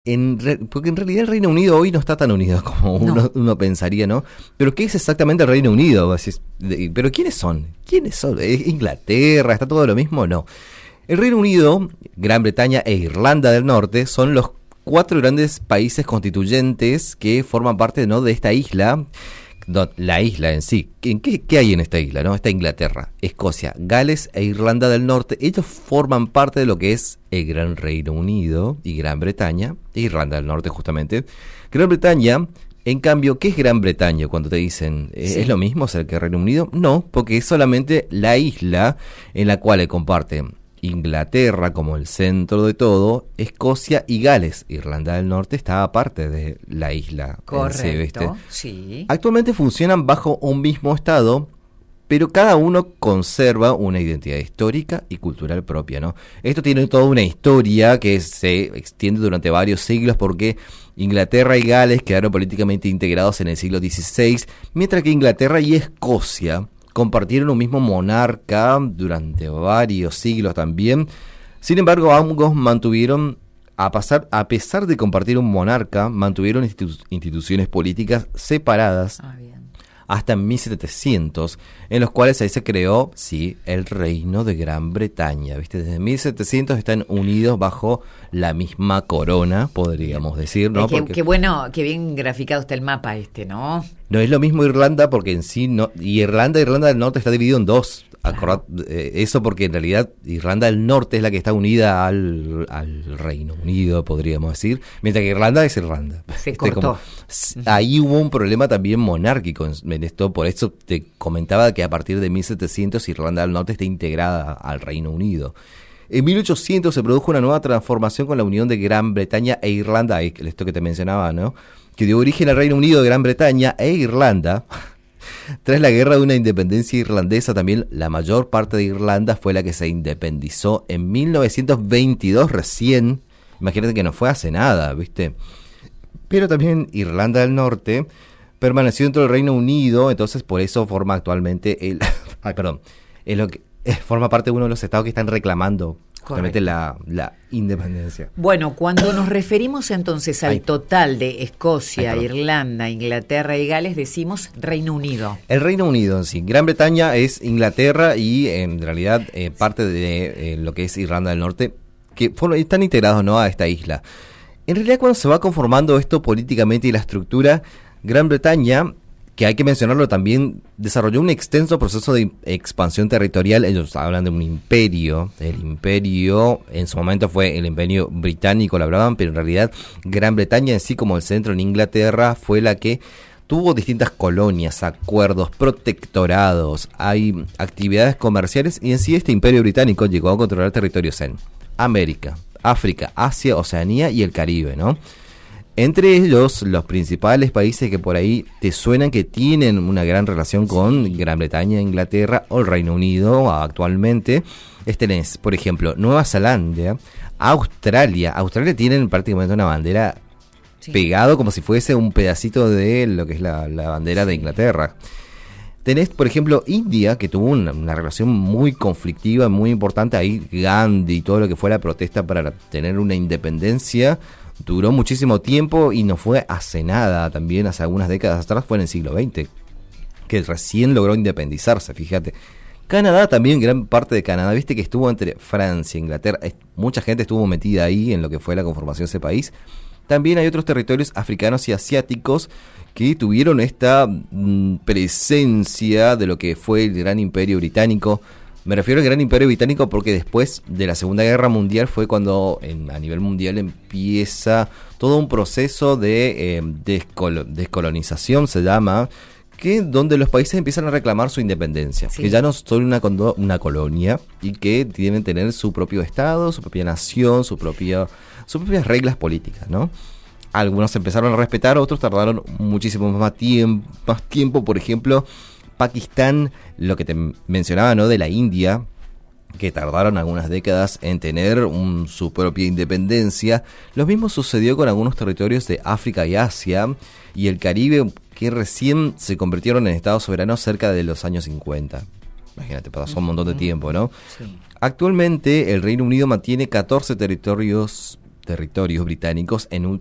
Porque en realidad el Reino Unido hoy no está tan unido como No. uno pensaría, ¿no? Pero ¿qué es exactamente el Reino Unido? Vos decís, ¿pero quiénes son? ¿Quiénes son? ¿Es Inglaterra? ¿Está todo lo mismo? No. El Reino Unido, Gran Bretaña e Irlanda del Norte son los 4 grandes países constituyentes que forman parte, ¿no?, de esta isla. La isla en sí. ¿Qué hay en esta isla, no? Está Inglaterra, Escocia, Gales e Irlanda del Norte. Ellos forman parte de lo que es el Gran Reino Unido y Gran Bretaña, e Irlanda del Norte justamente. Gran Bretaña, en cambio, ¿qué es Gran Bretaña cuando te dicen Sí. es lo mismo ser que Reino Unido? No, porque es solamente la isla en la cual comparten Inglaterra como el centro de todo, Escocia y Gales. Irlanda del Norte está aparte de la isla en sí, ¿viste? Correcto, sí. Actualmente funcionan bajo un mismo estado, pero cada uno conserva una identidad histórica y cultural propia, ¿no? Esto tiene toda una historia que se extiende durante varios siglos porque Inglaterra y Gales quedaron políticamente integrados en el siglo XVI, mientras que Inglaterra y Escocia compartieron un mismo monarca durante varios siglos también. Sin embargo, ambos mantuvieron, a pesar de compartir un monarca, mantuvieron instituciones políticas separadas Ah, bien. hasta 1700, en los cuales ahí se creó, sí, el Reino de Gran Bretaña, ¿viste? Desde 1700 están unidos bajo la misma corona, podríamos decir, ¿no? Qué bueno, qué bien graficado está el mapa ¿no? No es lo mismo Irlanda porque en sí no, y Irlanda del Norte está dividido en dos. Claro. Eso porque en realidad Irlanda del Norte es la que está unida al Reino Unido, podríamos decir, mientras que Irlanda es Irlanda. Se cortó. Ahí hubo un problema también monárquico en esto, por eso te comentaba que a partir de 1700 Irlanda del Norte está integrada al Reino Unido. En 1800 se produjo una nueva transformación con la unión de Gran Bretaña e Irlanda, esto que te mencionaba, ¿no?, que dio origen al Reino Unido de Gran Bretaña e Irlanda. Tras la guerra de una independencia irlandesa, también la mayor parte de Irlanda fue la que se independizó en 1922 recién. Imagínate que no fue hace nada, ¿viste? Pero también Irlanda del Norte permaneció dentro del Reino Unido, entonces por eso forma actualmente es lo que forma parte de uno de los estados que están reclamando justamente la independencia. Bueno, cuando nos referimos entonces al Ay. total de Escocia, Ay, perdón. Irlanda, Inglaterra y Gales, decimos Reino Unido. El Reino Unido en sí. Gran Bretaña es Inglaterra y en realidad parte de lo que es Irlanda del Norte, que están integrados, ¿no?, a esta isla. En realidad cuando se va conformando esto políticamente y la estructura, Gran Bretaña, que hay que mencionarlo también, desarrolló un extenso proceso de expansión territorial. Ellos hablan de un imperio. El imperio en su momento fue el imperio británico, lo hablaban, pero en realidad Gran Bretaña en sí, como el centro en Inglaterra, fue la que tuvo distintas colonias, acuerdos, protectorados, hay actividades comerciales y en sí este imperio británico llegó a controlar territorios en América, África, Asia, Oceanía y el Caribe, ¿no? Entre ellos, los principales países que por ahí te suenan que tienen una gran relación con Gran Bretaña, Inglaterra o el Reino Unido actualmente, tenés, por ejemplo, Nueva Zelanda, Australia. Australia tienen prácticamente una bandera pegado como si fuese un pedacito de lo que es la bandera de Inglaterra. Tenés, por ejemplo, India, que tuvo una relación muy conflictiva, muy importante. Ahí Gandhi y todo lo que fue la protesta para tener una independencia duró muchísimo tiempo y no fue hace nada. También hace algunas décadas atrás, fue en el siglo XX, que recién logró independizarse, fíjate. Canadá también, gran parte de Canadá, viste que estuvo entre Francia e Inglaterra. Mucha gente estuvo metida ahí en lo que fue la conformación de ese país. También hay otros territorios africanos y asiáticos que tuvieron esta presencia de lo que fue el Gran Imperio Británico. Me refiero al Gran Imperio Británico porque después de la Segunda Guerra Mundial fue cuando a nivel mundial empieza todo un proceso de descolonización, se llama, donde los países empiezan a reclamar su independencia, que ya no son una colonia y que deben tener su propio estado, su propia nación, sus propias reglas políticas, ¿no? Algunos empezaron a respetar, otros tardaron muchísimo más tiempo. Por ejemplo, Pakistán, lo que te mencionaba, ¿no?, de la India, que tardaron algunas décadas en tener su propia independencia. Lo mismo sucedió con algunos territorios de África y Asia y el Caribe, que recién se convirtieron en estados soberanos cerca de los años 50. Imagínate, pasó un montón de tiempo, ¿no? Sí. Actualmente el Reino Unido mantiene 14 territorios territorios británicos en